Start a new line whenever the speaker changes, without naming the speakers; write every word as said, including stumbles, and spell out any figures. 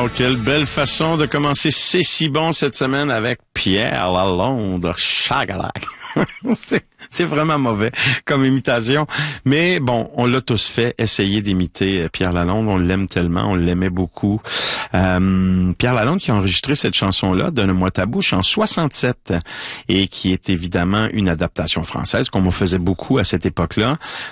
Wow, quelle belle façon de commencer C'est si bon cette semaine avec Pierre Lalonde, Chagalac. c'est, c'est vraiment mauvais comme imitation. Mais bon, on l'a tous fait, essayer d'imiter Pierre Lalonde. On l'aime tellement, on l'aimait beaucoup. Euh, Pierre Lalonde qui a enregistré cette chanson-là, Donne-moi ta bouche, en soixante-sept, et qui est évidemment une adaptation française, comme on faisait beaucoup à cette époque-là.